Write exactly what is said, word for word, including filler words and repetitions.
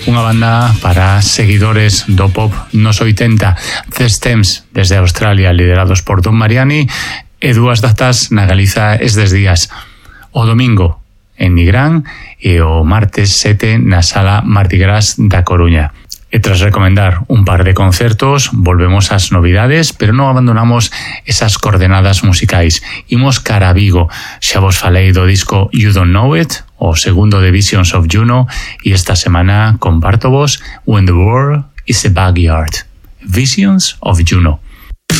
Unha banda para seguidores do pop nos oitenta, The Stems desde Australia, liderados por Don Mariani, e dúas datas na Galiza estes días. O domingo en Nigrán e o martes sete na Sala Mardi Gras da Coruña. E tras recomendar un par de concertos, volvemos ás novidades, pero non abandonamos esas coordenadas musicais. Imos cara a Vigo. Xa vos falei do disco You Don't Know It, o segundo de Visions of Juno, e esta semana comparto vos When the World is a Backyard. Visions of Juno.